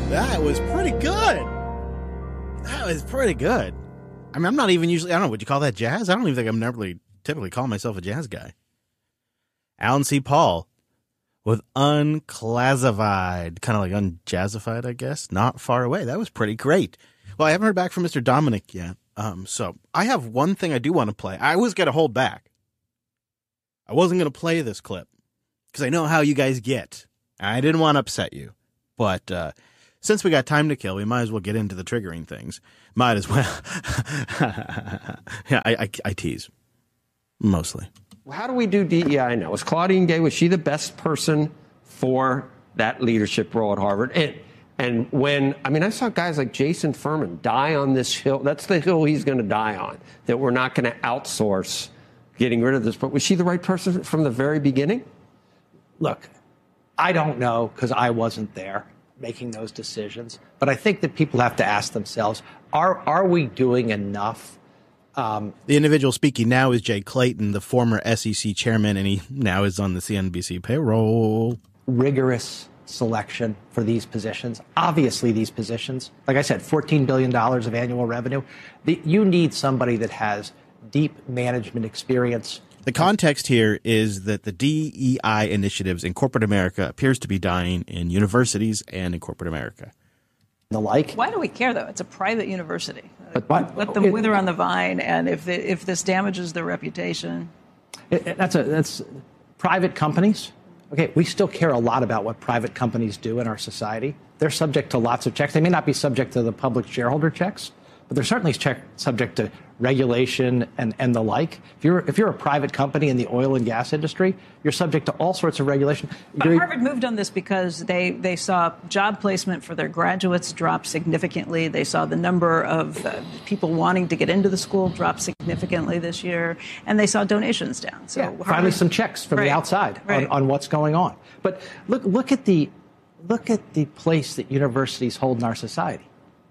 That was pretty good. That was pretty good. I mean, I'm not even usually, I don't know, would you call that jazz? I don't even think I'm never typically call myself a jazz guy. Alan C. Paul with Unclassified, kind of like unjazzified, I guess. Not far away. That was pretty great. Well, I haven't heard back from Mr. Dominic yet. So I have one thing I do want to play. I was going to hold back. I wasn't going to play this clip because I know how you guys get. I didn't want to upset you. But since we got time to kill, we might as well get into the triggering things. Might as well. Yeah, I tease. Mostly. How do we do DEI now? Was Claudine Gay, was she the best person for that leadership role at Harvard? And when, I mean, I saw guys like Jason Furman die on this hill. That's the hill he's going to die on, that we're not going to outsource getting rid of this. But was she the right person from the very beginning? Look, I don't know because I wasn't there making those decisions. But I think that people have to ask themselves, are we doing enough? The individual speaking now is Jay Clayton, the former SEC chairman, and he now is on the CNBC payroll. Rigorous selection for these positions. Obviously, these positions, like I said, $14 billion of annual revenue. You need somebody that has deep management experience. The context here is that the DEI initiatives in corporate America appears to be dying in universities and in corporate America. The like. Why do we care, though? It's a private university. But let them wither on the vine, and if this damages their reputation. That's private companies. Okay, we still care a lot about what private companies do in our society. They're subject to lots of checks. They may not be subject to the public shareholder checks, but they're certainly subject to regulation and the like. If you're a private company in the oil and gas industry, you're subject to all sorts of regulation. But Harvard moved on this because they saw job placement for their graduates drop significantly. They saw the number of people wanting to get into the school drop significantly this year, and they saw donations down. So yeah, finally some checks from the outside on what's going on. But look at the place that universities hold in our society.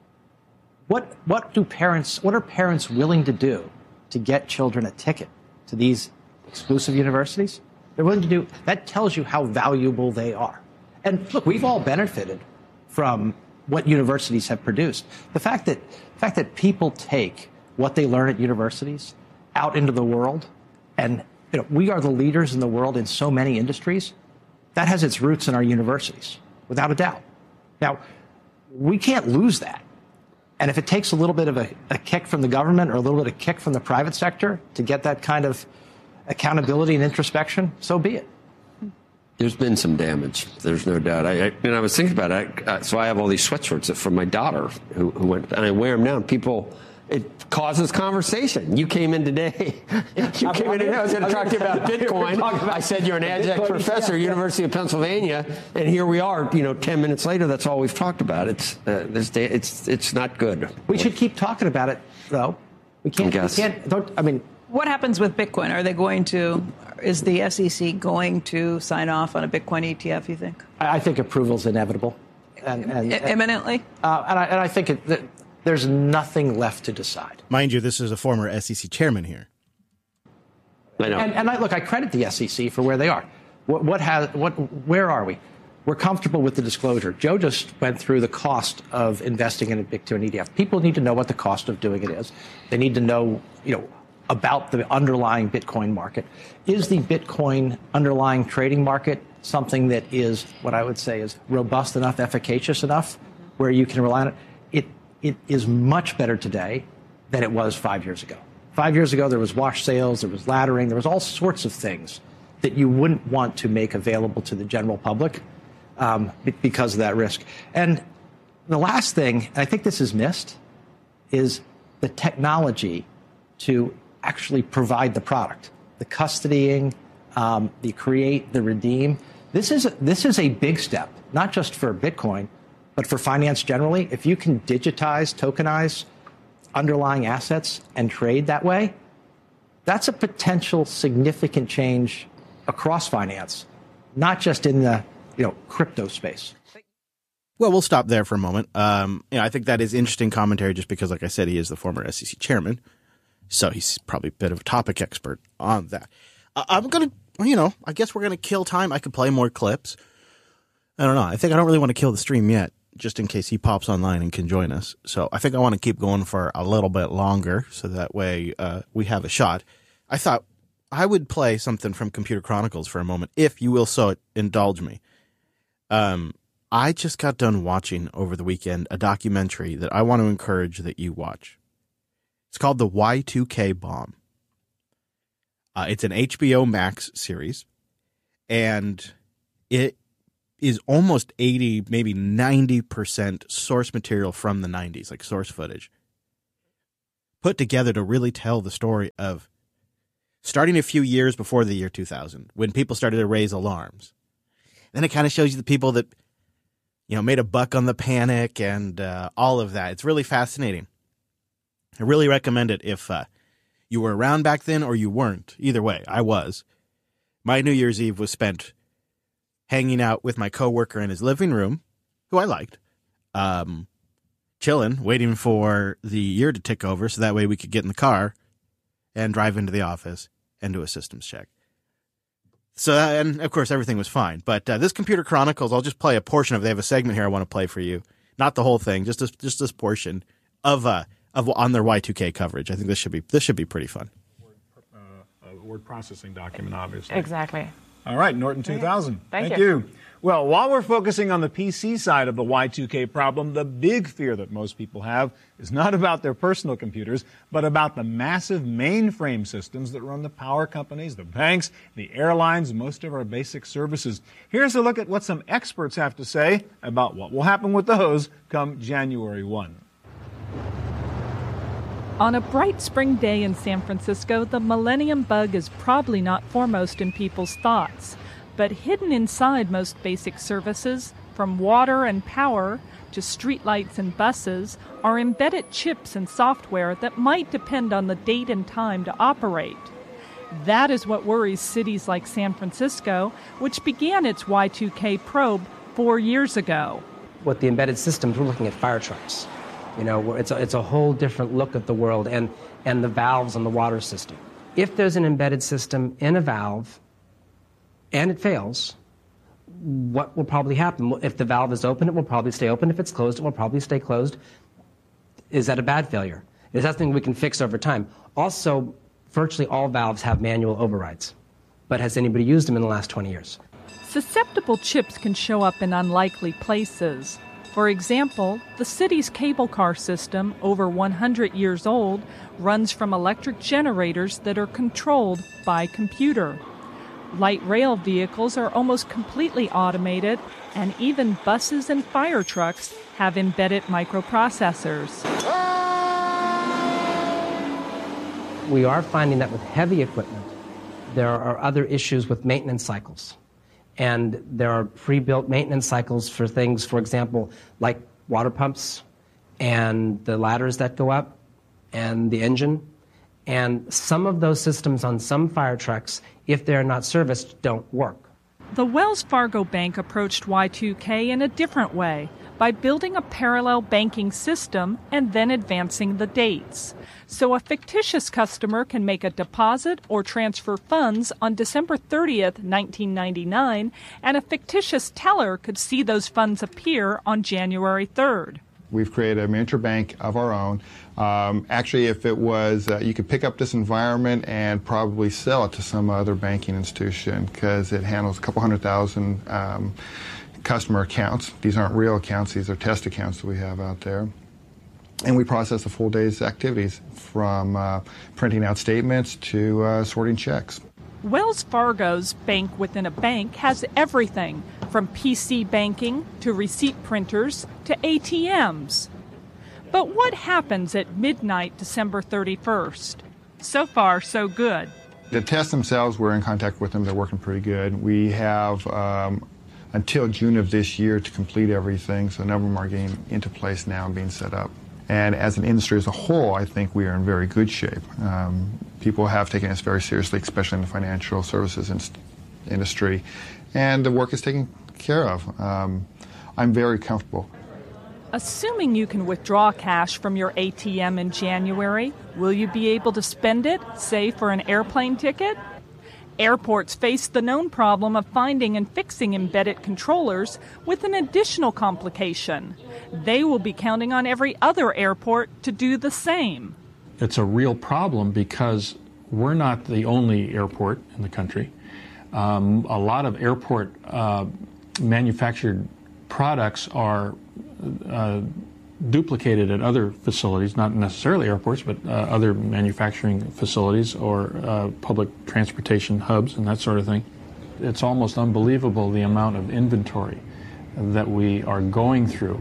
What are parents willing to do to get children a ticket to these exclusive universities? They're willing to do. That tells you how valuable they are. And look, we've all benefited from what universities have produced. The fact that people take what they learn at universities out into the world, and we are the leaders in the world in so many industries, that has its roots in our universities, without a doubt. Now, we can't lose that. And if it takes a little bit of a kick from the government or a little bit of kick from the private sector to get that kind of accountability and introspection, so be it. There's been some damage. There's no doubt. I was thinking about it. So I have all these sweatshirts from my daughter who went, and I wear them now. And people, it causes conversation. You came in today. I was going to talk to you about Bitcoin. I said you're an adjunct professor at University of Pennsylvania, and here we are. 10 minutes later, that's all we've talked about. It's not good. We should keep talking about it, though. We can't. What happens with Bitcoin? Is the SEC going to sign off on a Bitcoin ETF, you think? I think approval is inevitable. Imminently? And I think there's nothing left to decide. Mind you, this is a former SEC chairman here. I know. And I credit the SEC for where they are. Where are we? We're comfortable with the disclosure. Joe just went through the cost of investing in a Bitcoin ETF. People need to know what the cost of doing it is. They need to know, about the underlying Bitcoin market. Is the Bitcoin underlying trading market something that is what I would say is robust enough, efficacious enough, where you can rely on it? It is much better today than it was 5 years ago. 5 years ago, there was wash sales, there was laddering, there was all sorts of things that you wouldn't want to make available to the general public because of that risk. And the last thing, and I think this is missed, is the technology to actually provide the product, the custodying, the create, the redeem. This is a big step, not just for Bitcoin, but for finance generally. If you can digitize, tokenize underlying assets and trade that way, that's a potential significant change across finance, not just in the crypto space. Well, we'll stop there for a moment. I think that is interesting commentary just because, like I said, he is the former SEC chairman. So he's probably a bit of a topic expert on that. I'm going to, I guess we're going to kill time. I could play more clips. I don't know. I think I don't really want to kill the stream yet just in case he pops online and can join us. So I think I want to keep going for a little bit longer so that way we have a shot. I thought I would play something from Computer Chronicles for a moment, if you will so indulge me. I just got done watching over the weekend a documentary that I want to encourage that you watch. It's called The Y2K Bomb. It's an HBO Max series, and it is almost 80, maybe 90% source material from the 90s, like source footage, put together to really tell the story of starting a few years before the year 2000, when people started to raise alarms. Then it kind of shows you the people that, made a buck on the panic and all of that. It's really fascinating. I really recommend it if you were around back then or you weren't. Either way, I was. My New Year's Eve was spent hanging out with my coworker in his living room, who I liked, chilling, waiting for the year to tick over so that way we could get in the car and drive into the office and do a systems check. So, and of course, everything was fine. But this Computer Chronicles, I'll just play a portion of it. They have a segment here I want to play for you. Not the whole thing, just this portion of on their Y2K coverage. I think this should be pretty fun. Word processing document, obviously. Exactly. All right, Norton 2000. Thank you. Well, while we're focusing on the PC side of the Y2K problem, the big fear that most people have is not about their personal computers, but about the massive mainframe systems that run the power companies, the banks, the airlines, most of our basic services. Here's a look at what some experts have to say about what will happen with those come January 1. On a bright spring day in San Francisco, the Millennium Bug is probably not foremost in people's thoughts. But hidden inside most basic services, from water and power to streetlights and buses, are embedded chips and software that might depend on the date and time to operate. That is what worries cities like San Francisco, which began its Y2K probe 4 years ago. With the embedded systems, we're looking at fire trucks. It's a whole different look at the world and the valves on the water system. If there's an embedded system in a valve and it fails, what will probably happen? If the valve is open, it will probably stay open. If it's closed, it will probably stay closed. Is that a bad failure? Is that something we can fix over time? Also, virtually all valves have manual overrides. But has anybody used them in the last 20 years? Susceptible chips can show up in unlikely places. For example, the city's cable car system, over 100 years old, runs from electric generators that are controlled by computer. Light rail vehicles are almost completely automated, and even buses and fire trucks have embedded microprocessors. We are finding that with heavy equipment, there are other issues with maintenance cycles. And there are pre-built maintenance cycles for things, for example, like water pumps and the ladders that go up and the engine. And some of those systems on some fire trucks, if they're not serviced, don't work. The Wells Fargo Bank approached Y2K in a different way, by building a parallel banking system and then advancing the dates. So a fictitious customer can make a deposit or transfer funds on December 30th, 1999, and a fictitious teller could see those funds appear on January 3rd. We've created a miniature bank of our own. Actually, if it was, you could pick up this environment and probably sell it to some other banking institution because it handles a couple 100,000 customer accounts. These aren't real accounts. These are test accounts that we have out there. And we process a full day's activities from printing out statements to sorting checks. Wells Fargo's bank within a bank has everything from PC banking to receipt printers to ATMs. But what happens at midnight, December 31st? So far, so good. The tests themselves, we're in contact with them. They're working pretty good. We have until June of this year to complete everything, so a number of them are getting into place now and being set up. And as an industry as a whole, I think we are in very good shape. People have taken us very seriously, especially in the financial services industry, and the work is taken care of. I'm very comfortable. Assuming you can withdraw cash from your ATM in January, will you be able to spend it, say, for an airplane ticket? Airports face the known problem of finding and fixing embedded controllers with an additional complication. They will be counting on every other airport to do the same. It's a real problem because we're not the only airport in the country. A lot of airport manufactured products are duplicated at other facilities, not necessarily airports, but other manufacturing facilities or public transportation hubs and that sort of thing. It's almost unbelievable the amount of inventory that we are going through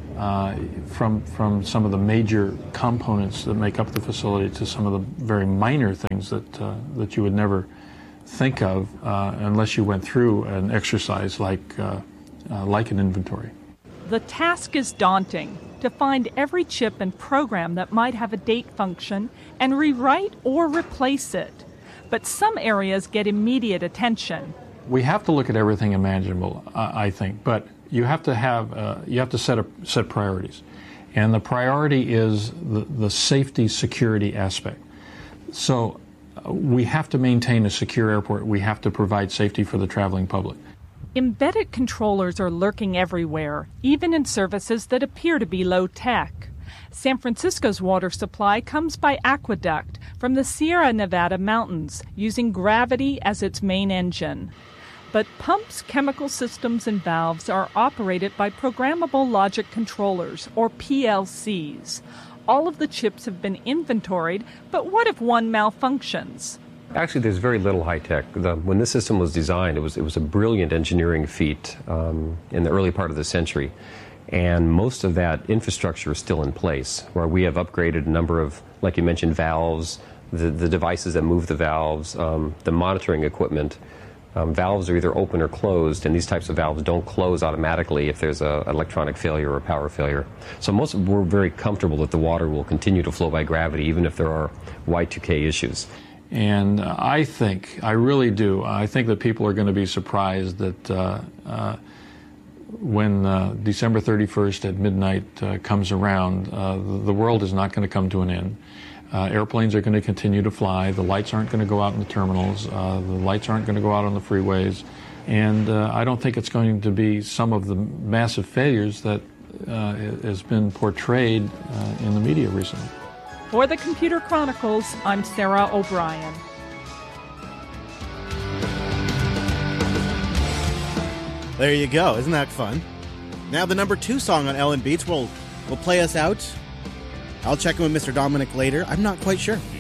from some of the major components that make up the facility to some of the very minor things that you would never think of unless you went through an exercise like an inventory. The task is daunting, to find every chip and program that might have a date function and rewrite or replace it. But some areas get immediate attention. We have to look at everything imaginable, I think, but you have to set priorities, and the priority is the safety security aspect. So we have to maintain a secure airport. We have to provide safety for the traveling public. Embedded controllers are lurking everywhere, even in services that appear to be low-tech. San Francisco's water supply comes by aqueduct from the Sierra Nevada mountains, using gravity as its main engine. But pumps, chemical systems, and valves are operated by programmable logic controllers, or PLCs. All of the chips have been inventoried, but what if one malfunctions? Actually, there's very little high-tech. When this system was designed, it was a brilliant engineering feat in the early part of the century. And most of that infrastructure is still in place, where we have upgraded a number of, like you mentioned, valves, the devices that move the valves, the monitoring equipment. Valves are either open or closed, and these types of valves don't close automatically if there's an electronic failure or a power failure. So we're very comfortable that the water will continue to flow by gravity, even if there are Y2K issues. And I really do. I think that people are going to be surprised that when December 31st at midnight comes around, the world is not going to come to an end. Airplanes are going to continue to fly. The lights aren't going to go out in the terminals. The lights aren't going to go out on the freeways. And I don't think it's going to be some of the massive failures that has been portrayed in the media recently. For the Computer Chronicles, I'm Sarah O'Brien. There you go. Isn't that fun? Now the number 2 song on Ellen Beats will play us out. I'll check in with Mr. Dominic later. I'm not quite sure.